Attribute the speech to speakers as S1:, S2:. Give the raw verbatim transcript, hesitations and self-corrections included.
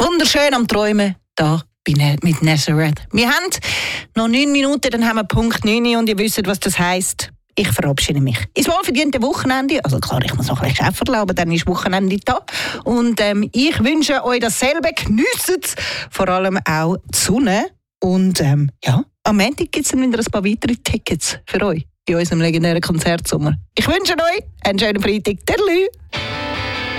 S1: wunderschön am Träumen, da bin ich mit Nazareth. Wir haben noch neun Minuten, dann haben wir Punkt neun und ihr wisst, was das heisst. Ich verabschiede mich. Ins wohlverdiente Wochenende. Also klar, ich muss noch ein bisschen arbeiten, aber dann ist Wochenende da. Und ähm, ich wünsche euch dasselbe. Geniesst es, vor allem auch die Sonne. Und ähm, ja, am Montag gibt es dann wieder ein paar weitere Tickets für euch in unserem legendären Konzertsommer. Ich wünsche euch einen schönen Freitag. Tschüss.